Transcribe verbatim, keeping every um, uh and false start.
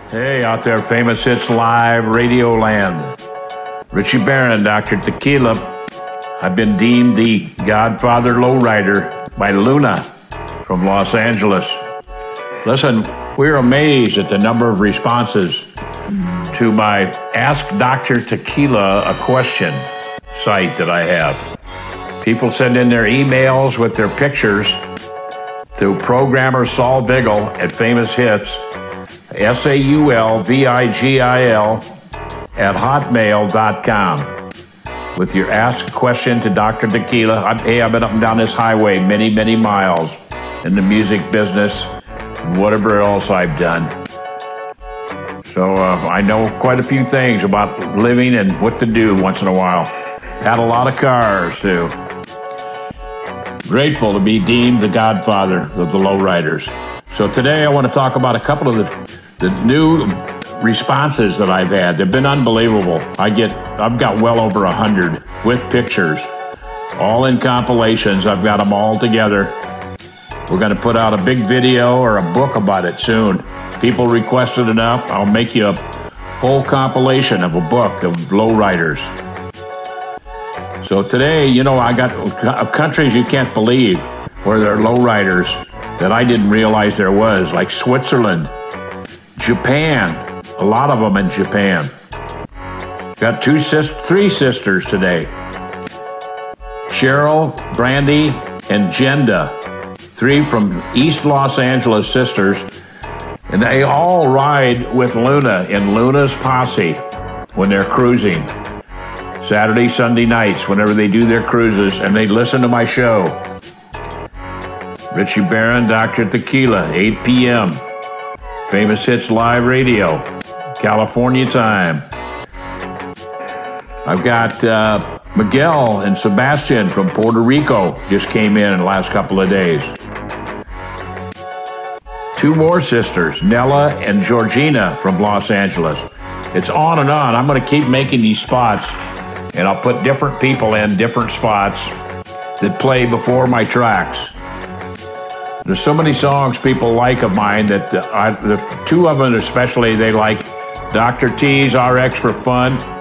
Hey, out there, Famous Hits Live, Radio Land. Richie Barron, Doctor Tequila. I've been deemed the Godfather Lowrider by Luna from Los Angeles. Listen, we're amazed at the number of responses to my Ask Doctor Tequila a Question site that I have. People send in their emails with their pictures to programmer Saul Vigil at Famous Hits, S A U L V I G I L, at hotmail dot com. With your Ask Question to Doctor Tequila. I'm, hey, I've been up and down this highway many, many miles in the music business and whatever else I've done. So uh, I know quite a few things about living and what to do once in a while. Had a lot of cars, too. Grateful to be deemed the Godfather of the Lowriders. So today I want to talk about a couple of the, the new responses that I've had. They've been unbelievable. I get, I've got well over a hundred with pictures, all in compilations. I've got them all together. We're going to put out a big video or a book about it soon. People requested enough. I'll make you a whole compilation of a book of lowriders. So today, you know, I got countries you can't believe where there are lowriders that I didn't realize there was, like Switzerland, Japan, a lot of them in Japan. Got two, sis- three sisters today. Cheryl, Brandy, and Jenda, three from East Los Angeles sisters, and they all ride with Luna in Luna's Posse when they're cruising. Saturday, Sunday nights, whenever they do their cruises, and they listen to my show. Richie Barron, Doctor Tequila, eight p.m. Famous Hits Live Radio, California time. I've got uh, Miguel and Sebastian from Puerto Rico just came in in the last couple of days. Two more sisters, Nella and Georgina from Los Angeles. It's on and on. I'm going to keep making these spots, and I'll put different people in different spots that play before my tracks. There's so many songs people like of mine that uh, I, the two of them especially, they like Doctor T's R X for Fun